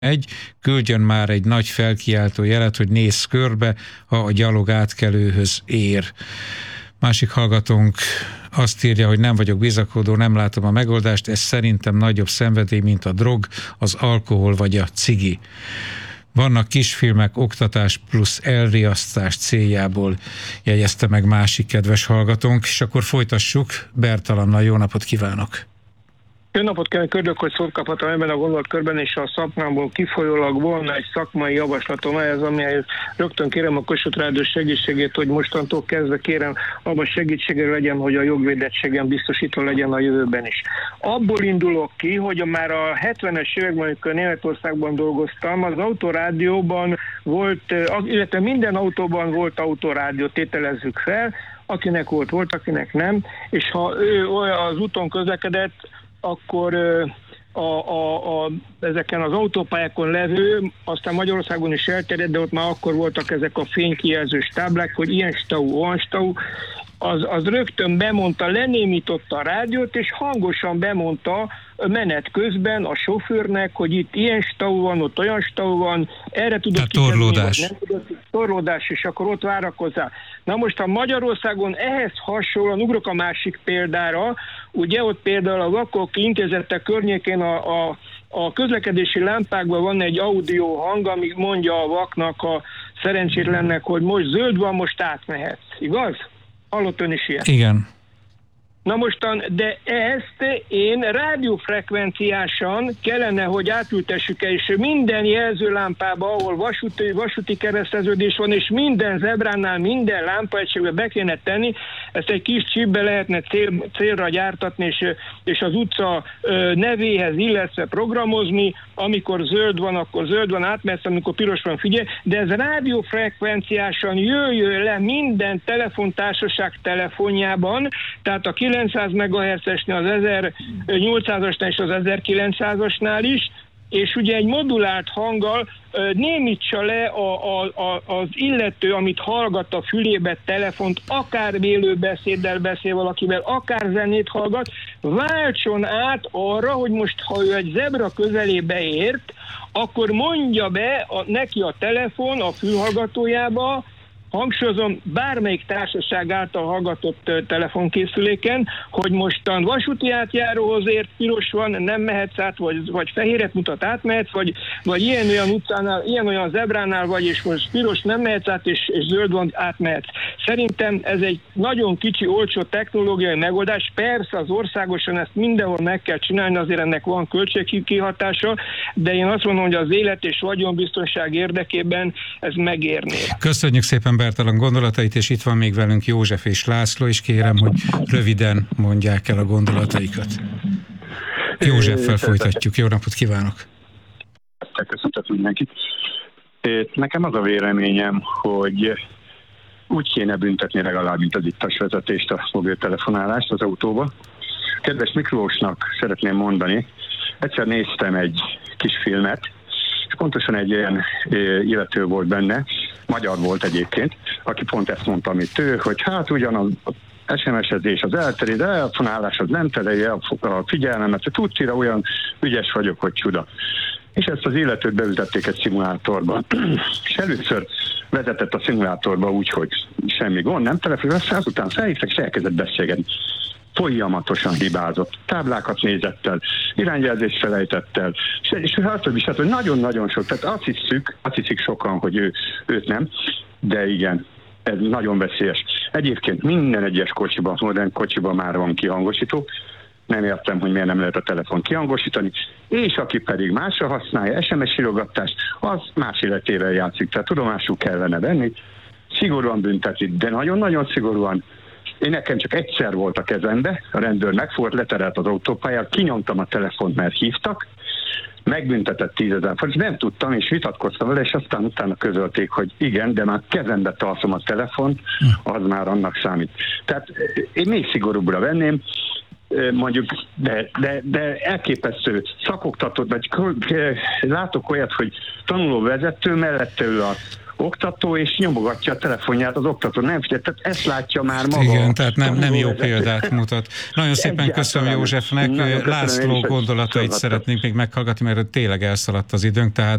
küldjön már egy nagy felkiáltó jelet, hogy nézz körbe, ha a gyalog átkelőhöz ér. Másik hallgatónk azt írja, hogy nem vagyok bizakodó, nem látom a megoldást, ez szerintem nagyobb szenvedély, mint a drog, az alkohol vagy a cigi. Vannak kisfilmek oktatás plusz elriasztás céljából, jegyezte meg másik kedves hallgatónk, és akkor folytassuk. Bertalannal jó napot kívánok! Jó napot kívánok, örülök, hogy szót kaphatom ebben a gondolatkörben, és a szakmámból kifolyólag volna egy szakmai javaslatom ehhez, amihez rögtön kérem a Kossuth Rádió segítségét, hogy mostantól kezdve kérem, abban segítségre legyen, hogy a jogvédettségem biztosítva legyen a jövőben is. Abból indulok ki, hogy már a 70-es években, amikor Németországban dolgoztam, az autórádióban volt, illetve minden autóban volt autórádió, tételezzük fel, akinek volt, akinek nem, és ha ő az úton közlekedett, akkor ezeken az autópályákon levő, aztán Magyarországon is elterjedt, de ott már akkor voltak ezek a fénykijelzős táblák, hogy ilyen stau, olyan stau, az rögtön bemondta, lenémította a rádiót, és hangosan bemondta menet közben a sofőrnek, hogy itt ilyen stau van, ott olyan stau van, erre tudok torlódás. Torlódás, és akkor ott várakozzál. Na most a Magyarországon ehhez hasonlóan ugrok a másik példára, ugye ott például a Vakok Intézete környékén a közlekedési lámpákban van egy audio hang, ami mondja a vaknak, a szerencsétlennek, hogy most zöld van, most átmehetsz. Igaz? Hallott ön is ilyet? Igen. Na mostan, de ezt én rádiófrekvenciásan kellene, hogy átültessük el, és minden jelzőlámpába, ahol vasúti kereszteződés van, és minden zebránál, minden lámpaegységbe be kéne tenni, ezt egy kis csipbe lehetne célra gyártatni, és az utca nevéhez illetve programozni, amikor zöld van, akkor zöld van, átmehetsz, amikor piros van, figyelj, de ez rádiófrekvenciásan jöjjön le minden telefontársaság telefonjában, tehát a 900 MHz-esnél, az 1800-asnál és az 1900-asnál is, és ugye egy modulált hanggal némítsa le az illető, amit hallgat a fülébe telefont, akár élőbeszéddel beszél valakivel, akár zenét hallgat, váltson át arra, hogy most ha ő egy zebra közelébe ért, akkor mondja be neki a telefon a fülhallgatójába, hangsúlyozom, bármelyik társaság által hallgatott telefonkészüléken, hogy mostan vasúti átjáróhoz ért, piros van, nem mehetsz át, vagy fehéret mutat, átmehetsz, vagy ilyen-olyan utcánál, ilyen-olyan zebránál vagy, és most piros nem mehetsz át, és zöld van, átmehetsz. Szerintem ez egy nagyon kicsi, olcsó technológiai megoldás. Persze az országosan ezt mindenhol meg kell csinálni, azért ennek van költségkihatása, de én azt mondom, hogy az élet és vagyonbiztonság érdekében ez megérné. Köszönjük szépen Bertalan gondolatait, és itt van még velünk József és László, és kérem, hogy röviden mondják el a gondolataikat. Józseffel folytatjuk. Jó napot kívánok! Köszöntöm mindenkit. Nekem az a véleményem, hogy úgy kéne büntetni legalább, mint az ittas vezetést, a mobiltelefonálást az autóba. Kedves Miklósnak szeretném mondani, egyszer néztem egy kis filmet, és pontosan egy ilyen illető volt benne, magyar volt egyébként, aki pont ezt mondta, amit ő, hogy hát ugyan az SMS-ezés az elterjed, de a telefonálás az nem terelje a figyelmemet, hogy tudtira olyan ügyes vagyok, hogy csuda. És ezt az illetőt beültették egy szimulátorba. És először vezetett a szimulátorba úgy, hogy semmi gond, nem telefonálás, azután felhívtak, és elkezdett beszélgetni. Folyamatosan hibázott. Táblákat nézett el, irányjelzést felejtett el, és hogy nagyon-nagyon sok, tehát azt hiszik sokan, hogy őt nem, de igen, ez nagyon veszélyes. Egyébként minden egyes kocsiban, modern kocsiban már van kihangosító, nem értem, hogy miért nem lehet a telefon kihangosítani, és aki pedig másra használja, SMS írogatást, az más életével játszik, tehát tudomásul kellene venni, szigorúan büntetni, de nagyon-nagyon szigorúan. Én nekem csak egyszer volt a kezembe, a rendőr megfogott, leterelt az autópályára, kinyomtam a telefont, mert hívtak, megbüntetett 10 000 forint, nem tudtam, és vitatkoztam vele, és aztán utána közölték, hogy igen, de már kezembe tartom a telefont, az már annak számít. Tehát én még szigorúbbra venném, mondjuk, de elképesztő szakoktatott, vagy látok olyat, hogy tanuló vezető, mellette ül oktató, és nyomogatja a telefonját az oktató. Nem figyelj, tehát ezt látja már maga. Igen, tehát nem jó példát mutat. Nagyon szépen köszönöm Józsefnek. László gondolatait szeretnénk még meghallgatni, mert tényleg elszaladt az időnk, tehát